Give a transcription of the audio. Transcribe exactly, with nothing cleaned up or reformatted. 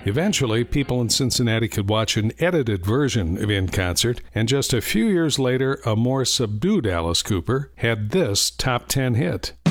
Eventually, people in Cincinnati could watch an edited version of In Concert, and just a few years later, a more subdued Alice Cooper had this top ten hit.